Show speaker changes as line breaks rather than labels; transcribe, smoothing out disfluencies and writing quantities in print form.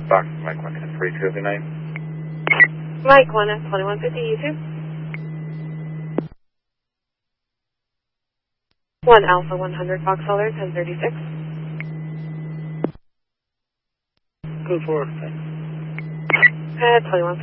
Fox, Mike 110 39.
Mike 1 at 2150, you too. 1 Alpha 100 Fox Solar 1036.
Code 4.
At 2150.